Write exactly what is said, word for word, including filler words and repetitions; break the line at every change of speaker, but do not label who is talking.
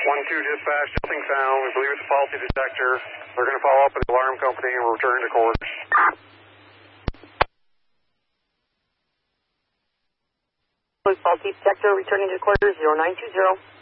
one two dispatch, nothing found. We believe it's a faulty detector. We're going to follow up with the alarm company and we'll return to quarters.
Faulty detector returning to quarters zero nine two zero.